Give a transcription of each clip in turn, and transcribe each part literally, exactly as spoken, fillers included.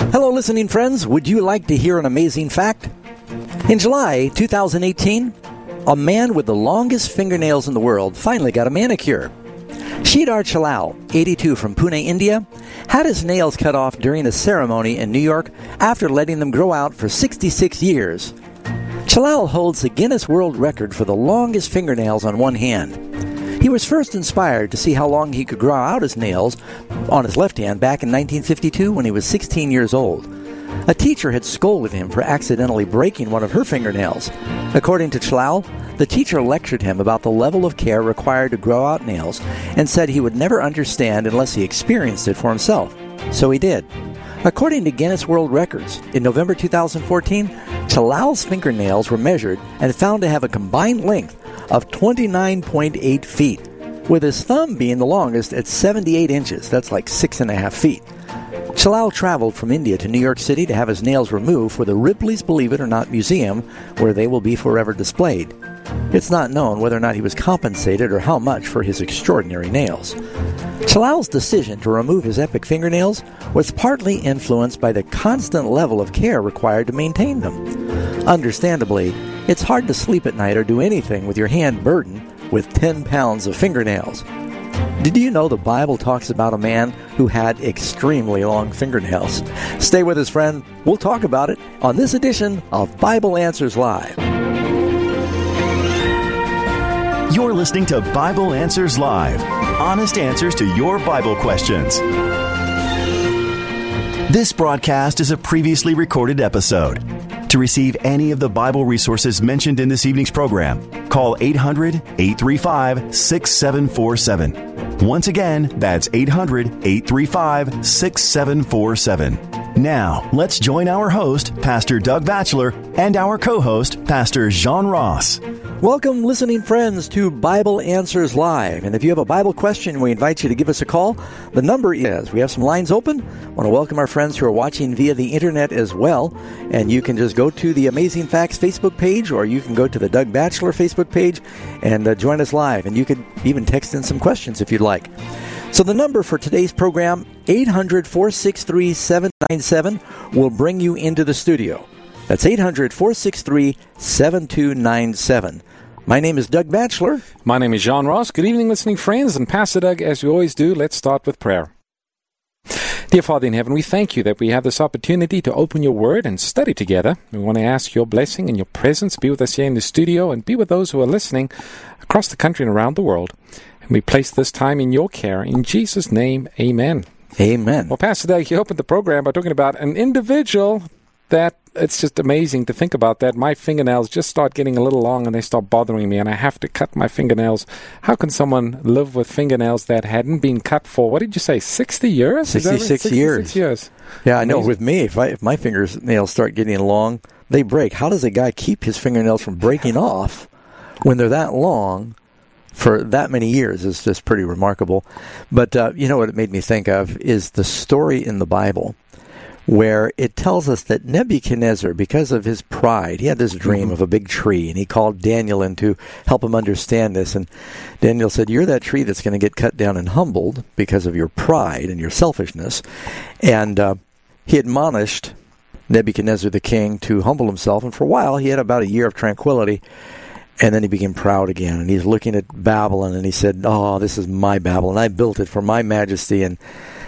Hello, listening friends. Would you like to hear an amazing fact? In July two thousand eighteen, a man with the longest fingernails in the world finally got a manicure. Sridhar Chalal, eighty-two, from Pune, India, had his nails cut off during a ceremony in New York after letting them grow out for sixty-six years. Chalal holds the Guinness World Record for the longest fingernails on one hand. He was first inspired to see how long he could grow out his nails on his left hand back in nineteen fifty-two when he was sixteen years old. A teacher had scolded him for accidentally breaking one of her fingernails. According to Chalal, the teacher lectured him about the level of care required to grow out nails and said he would never understand unless he experienced it for himself. So he did. According to Guinness World Records, in November two thousand fourteen, Chalal's fingernails were measured and found to have a combined length of twenty-nine point eight feet, with his thumb being the longest at seventy-eight inches. That's like six and a half feet. Chalal traveled from India to New York City to have his nails removed for the Ripley's Believe It or Not Museum, where they will be forever displayed. It's not known whether or not he was compensated or how much for his extraordinary nails. Chalal's decision to remove his epic fingernails was partly influenced by the constant level of care required to maintain them. Understandably, it's hard to sleep at night or do anything with your hand burdened with ten pounds of fingernails. Did you know the Bible talks about a man who had extremely long fingernails? Stay with us, friend. We'll talk about it on this edition of Bible Answers Live. You're listening to Bible Answers Live. Honest answers to your Bible questions. This broadcast is a previously recorded episode. To receive any of the Bible resources mentioned in this evening's program, call eight hundred, eight three five, six seven four seven. Once again, that's eight hundred, eight three five, six seven four seven. Now, let's join our host, Pastor Doug Batchelor, and our co-host, Pastor John Ross. Welcome, listening friends, to Bible Answers Live. And if you have a Bible question, we invite you to give us a call. The number is, we have some lines open. I want to welcome our friends who are watching via the internet as well. And you can just go to the Amazing Facts Facebook page, or you can go to the Doug Batchelor Facebook page and uh, join us live. And you could even text in some questions if you'd like. So the number for today's program, eight hundred, four six three, seven nine seven, will bring you into the studio. That's eight hundred, four six three, seven two nine seven. My name is Doug Batchelor. My name is John Ross. Good evening, listening friends. And Pastor Doug, as we always do, let's start with prayer. Dear Father in heaven, we thank you that we have this opportunity to open your word and study together. We want to ask your blessing and your presence be with us here in the studio and be with those who are listening across the country and around the world. And we place this time in your care. In Jesus' name, amen. Amen. Well, Pastor Doug, you opened the program by talking about an individual that it's just amazing to think about that. My fingernails just start getting a little long and they start bothering me and I have to cut my fingernails. How can someone live with fingernails that hadn't been cut for, what did you say, sixty years? sixty-six right? years. sixty-six years. Yeah, I amazing. know. With me, if, I, if my fingernails start getting long, they break. How does a guy keep his fingernails from breaking off when they're that long for that many years? Is just pretty remarkable. But uh, you know what it made me think of is the story in the Bible where it tells us that Nebuchadnezzar, because of his pride, he had this dream mm-hmm. of a big tree, and he called Daniel in to help him understand this. And Daniel said, you're that tree that's going to get cut down and humbled because of your pride and your selfishness. And uh, he admonished Nebuchadnezzar the king to humble himself, and for a while he had about a year of tranquility. And then he became proud again, and he's looking at Babylon, and he said, oh, this is my Babylon. I built it for my majesty. And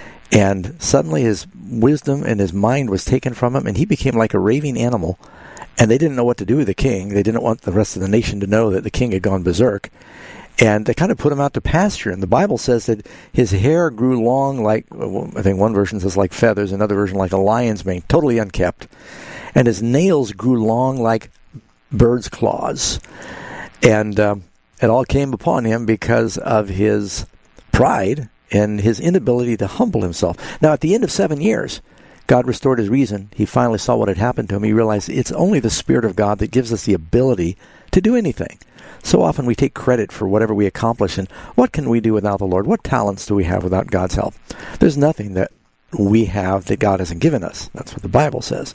and suddenly his wisdom and his mind was taken from him, and he became like a raving animal. And they didn't know what to do with the king. They didn't want the rest of the nation to know that the king had gone berserk. And they kind of put him out to pasture. And the Bible says that his hair grew long like, I think one version says like feathers, another version like a lion's mane, totally unkept. And his nails grew long like bird's claws. And um, it all came upon him because of his pride and his inability to humble himself. Now, at the end of seven years, God restored his reason. He finally saw what had happened to him. He realized it's only the Spirit of God that gives us the ability to do anything. So often we take credit for whatever we accomplish, and what can we do without the Lord? What talents do we have without God's help? There's nothing that we have that God hasn't given us. That's what the Bible says.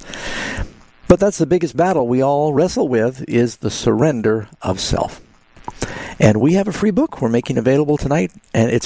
But that's the biggest battle we all wrestle with, is the surrender of self. And we have a free book we're making available tonight, and it's